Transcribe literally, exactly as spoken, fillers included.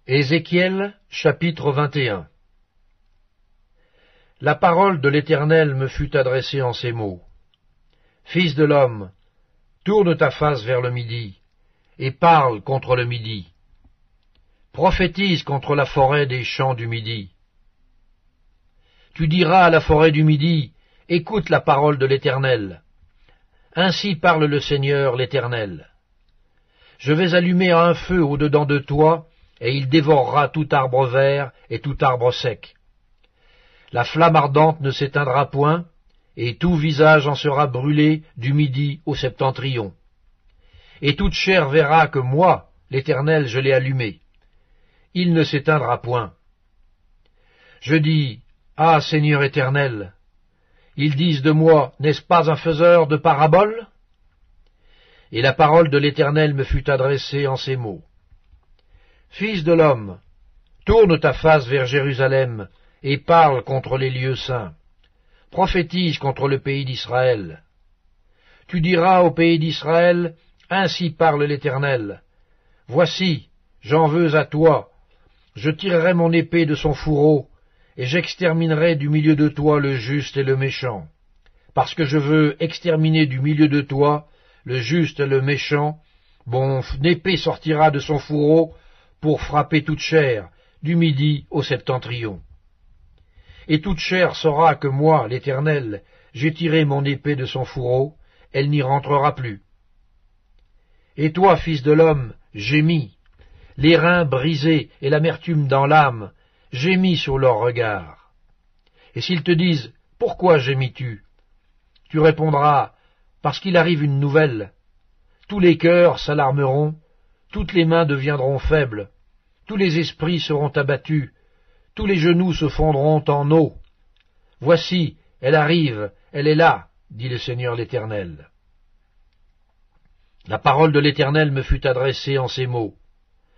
Ézéchiel, chapitre vingt et un. La parole de l'Éternel me fut adressée en ces mots. Fils de l'homme, tourne ta face vers le midi, et parle contre le midi. Prophétise contre la forêt des champs du midi. Tu diras à la forêt du midi, écoute la parole de l'Éternel. Ainsi parle le Seigneur l'Éternel. Je vais allumer un feu au-dedans de toi, et il dévorera tout arbre vert et tout arbre sec. La flamme ardente ne s'éteindra point, et tout visage en sera brûlé du midi au septentrion. Et toute chair verra que moi, l'Éternel, je l'ai allumé. Il ne s'éteindra point. Je dis, ah, Seigneur Éternel, ils disent de moi, n'est-ce pas un faiseur de paraboles? Et la parole de l'Éternel me fut adressée en ces mots. Fils de l'homme, tourne ta face vers Jérusalem, et parle contre les lieux saints. Prophétise contre le pays d'Israël. Tu diras au pays d'Israël, ainsi parle l'Éternel. Voici, j'en veux à toi, je tirerai mon épée de son fourreau, et j'exterminerai du milieu de toi le juste et le méchant. Parce que je veux exterminer du milieu de toi le juste et le méchant, mon épée sortira de son fourreau pour frapper toute chair, du midi au septentrion. Et toute chair saura que moi, l'Éternel, j'ai tiré mon épée de son fourreau, elle n'y rentrera plus. Et toi, fils de l'homme, gémis, les reins brisés et l'amertume dans l'âme, gémis sur leur regard. Et s'ils te disent, pourquoi gémis-tu? Tu répondras, parce qu'il arrive une nouvelle. Tous les cœurs s'alarmeront, toutes les mains deviendront faibles, tous les esprits seront abattus, tous les genoux se fondront en eau. Voici, elle arrive, elle est là, dit le Seigneur l'Éternel. La parole de l'Éternel me fut adressée en ces mots.